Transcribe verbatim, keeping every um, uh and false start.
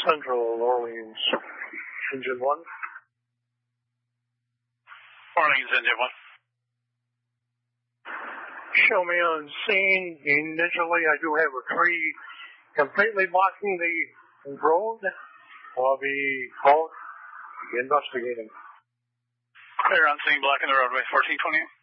Central Orleans. Engine one. Orleans, engine one. Show me on scene. Initially, I do have a tree completely blocking the road. I'll be out investigating. Clear on scene, blocking the roadway, fourteen twenty.